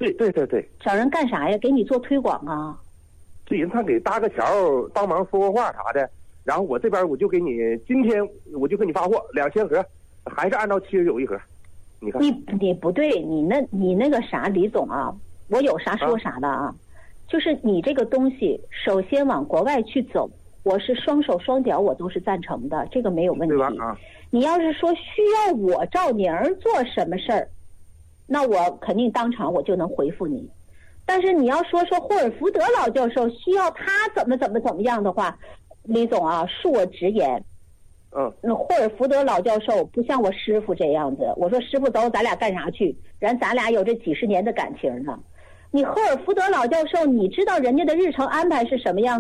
对对对对。 找人干啥呀？给你做推广啊？ 这人他给搭个桥，帮忙说说话啥的，然后我这边我就给你，今天我就给你发货2000盒，还是按照79一盒。你看你不对，你那个啥，李总啊，我有啥说啥的啊。就是你这个东西，首先往国外去走，我是双手双脚我都是赞成的，这个没有问题。你要是说需要我赵宁做什么事儿，那我肯定当场我就能回复你。但是你要说霍尔福德老教授需要他怎么样的话，李总啊，恕我直言，那霍尔福德老教授不像我师傅这样子。我说师傅走，咱俩干啥去？咱俩有这几十年的感情呢。你霍尔福德老教授，你知道人家的日程安排是什么样